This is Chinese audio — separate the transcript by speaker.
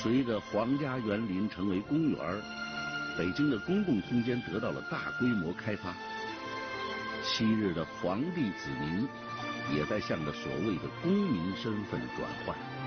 Speaker 1: 随着皇家园林成为公园，北京的公共空间得到了大规模开发。昔日的皇帝子民也在向着所谓的公民身份转换。